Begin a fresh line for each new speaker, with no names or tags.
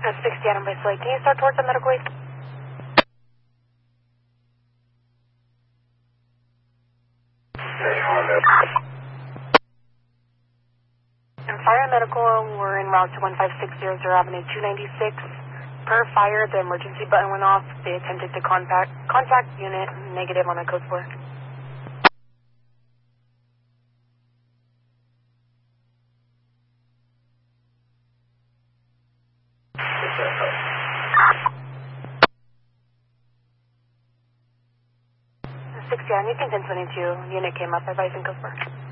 That's 60 Adam Place Lake. Can you start towards the medical waste? And fire and medical, we're en route to 15600 Avenue 296. Per fire, the emergency button went off. They attempted to contact unit, negative on the code 4. Sixty, you can 1022. Unit came up, advising code 4.